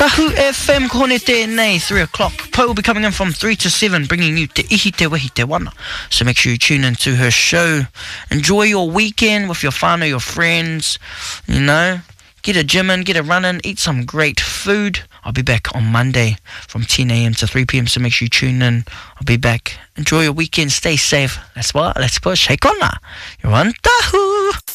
Tahu FM kone tēnei, 3 o'clock. Po will be coming in from 3 to 7, bringing you Te Ihi Te Wehi Te Wana. So make sure you tune into her show. Enjoy your weekend with your whānau, your friends, you know. Get a gym in, get a run in, eat some great food. I'll be back on Monday from 10 a.m. to 3 p.m, so make sure you tune in. I'll be back. Enjoy your weekend, stay safe. Let's push. Hei kona. You're on Tahu.